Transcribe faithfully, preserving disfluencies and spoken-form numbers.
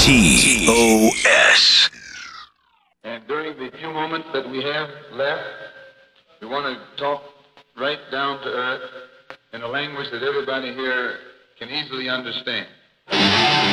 T O S. And during the few moments that we have left, we want to talk right down to earth in a language that everybody here can easily understand.